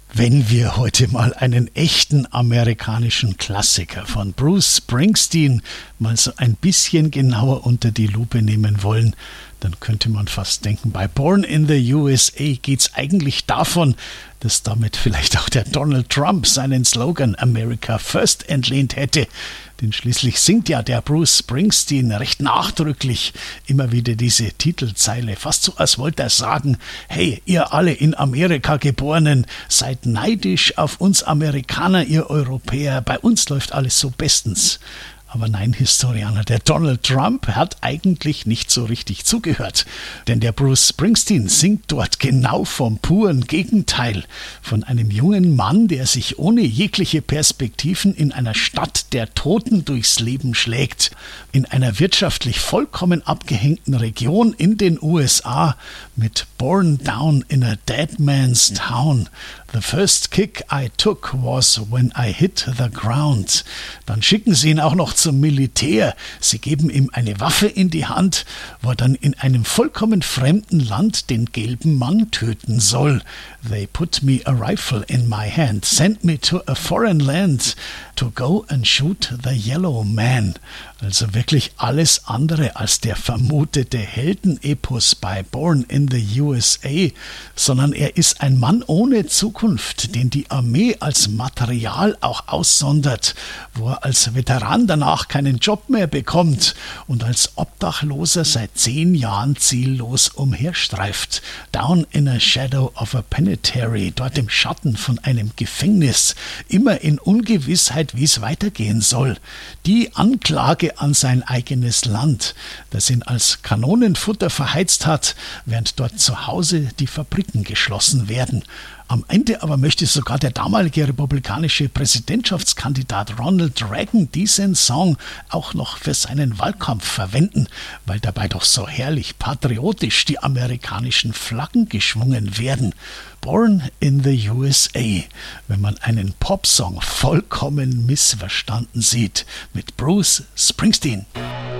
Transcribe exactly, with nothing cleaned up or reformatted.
Wenn wir heute mal einen echten amerikanischen Klassiker von Bruce Springsteen mal so ein bisschen genauer unter die Lupe nehmen wollen, dann könnte man fast denken, bei Born in the U S A geht's eigentlich davon, dass damit vielleicht auch der Donald Trump seinen Slogan America First entlehnt hätte. Denn schließlich singt ja der Bruce Springsteen recht nachdrücklich immer wieder diese Titelzeile, fast so als wollte er sagen, hey, ihr alle in Amerika Geborenen, seid neidisch auf uns Amerikaner, ihr Europäer, bei uns läuft alles so bestens. Aber nein, Historianer, der Donald Trump hat eigentlich nicht so richtig zugehört. Denn der Bruce Springsteen singt dort genau vom puren Gegenteil. Von einem jungen Mann, der sich ohne jegliche Perspektiven in einer Stadt der Toten durchs Leben schlägt. In einer wirtschaftlich vollkommen abgehängten Region in den U S A mit Born Down in a Dead Man's Town. The first kick I took was when I hit the ground. Dann schicken sie ihn auch noch zum Militär. Sie geben ihm eine Waffe in die Hand, wo er dann in einem vollkommen fremden Land den gelben Mann töten soll. They put me a rifle in my hand, sent me to a foreign land to go and shoot the yellow man. Also wirklich alles andere als der vermutete Heldenepos bei Born in the U S A, sondern er ist ein Mann ohne Zukunft, den die Armee als Material auch aussondert, wo er als Veteran danach keinen Job mehr bekommt und als Obdachloser seit zehn Jahren ziellos umherstreift. Down in a shadow of a penitentiary, dort im Schatten von einem Gefängnis, immer in Ungewissheit, wie es weitergehen soll. Die Anklage an sein eigenes Land, das ihn als Kanonenfutter verheizt hat, während dort zu Hause die Fabriken geschlossen werden. Am Ende aber möchte sogar der damalige republikanische Präsidentschaftskandidat Ronald Reagan diesen Song auch noch für seinen Wahlkampf verwenden, weil dabei doch so herrlich patriotisch die amerikanischen Flaggen geschwungen werden. Born in the U S A, wenn man einen Popsong vollkommen missverstanden sieht, mit Bruce Springsteen.